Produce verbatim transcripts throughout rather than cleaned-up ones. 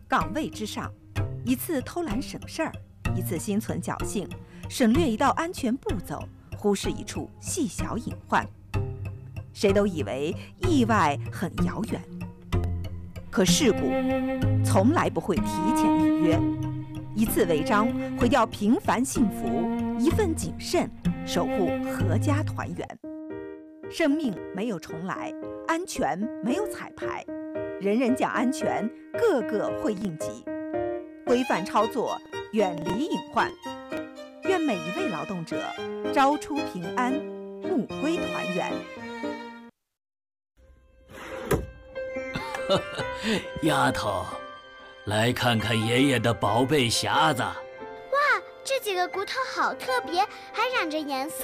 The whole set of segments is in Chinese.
岗位之上，一次偷懒省事儿，一次心存侥幸，省略一道安全步骤，忽视一处细小隐患。谁都以为意外很遥远，可事故从来不会提前预约。一次违章毁掉平凡幸福，一份谨慎守护阖家团圆。生命没有重来，安全没有彩排，人人讲安全，个个会应急。规范操作，远离隐患。愿每一位劳动者朝出平安，暮归团圆。 丫头，来看看爷爷的宝贝匣子。 哇，这几个骨头好特别，还染着颜色。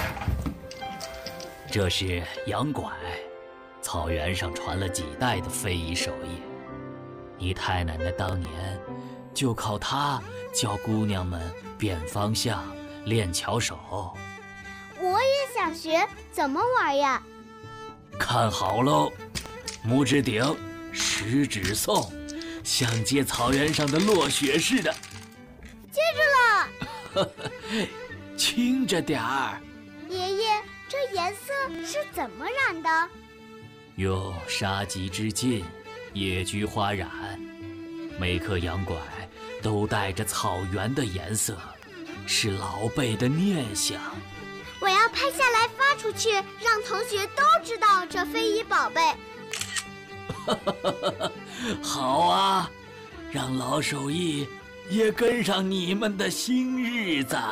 这是羊拐，草原上传了几代的非遗手艺。你太奶奶当年就靠它教姑娘们辨方向、练巧手。 我也想学，怎么玩呀？ 看好喽，拇指顶，食指送，像接草原上的落雪似的。 接住了。 轻着点儿。 爷爷，这颜色是怎么染的？ 用杀鸡之劲，野菊花染。每颗羊拐都带着草原的颜色，是老辈的念想。 我要拍下来发出去，让同学都知道这非遗宝贝。 好啊，让老手艺也跟上你们的新日子。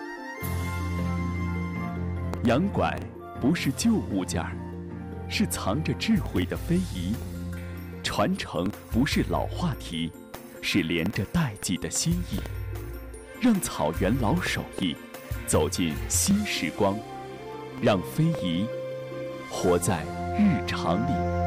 羊拐不是旧物件儿，是藏着智慧的非遗。传承不是老话题，是连着代际的心意。让草原老手艺走进新时光，让非遗活在日常里。